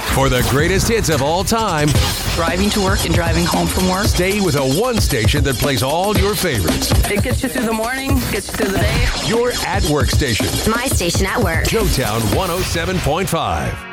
For the greatest hits of all time, Driving to work and driving home from work. stay with a one station that plays all your favorites. It gets you through the morning, gets you through the day. Your at work station. My station at work. Joetown 107.5.